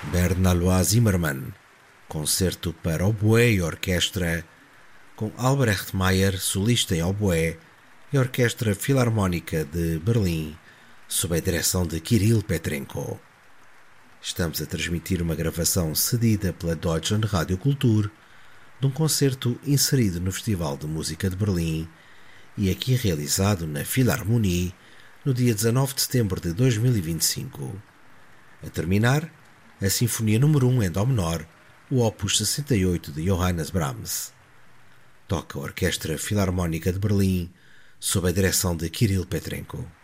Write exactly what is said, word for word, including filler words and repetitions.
Bernalois Zimmermann, concerto para oboé e orquestra, com Albrecht Meyer, solista em oboé, e a Orquestra Filarmónica de Berlim, sob a direção de Kirill Petrenko. Estamos a transmitir uma gravação cedida pela Deutschland Radio Kultur de um concerto inserido no Festival de Música de Berlim e aqui realizado na Philharmonie no dia dezanove de setembro de dois mil e vinte e cinco. A terminar, a Sinfonia número um em Dó menor, o Opus sessenta e oito de Johannes Brahms. Toca a Orquestra Filarmónica de Berlim sob a direção de Kirill Petrenko.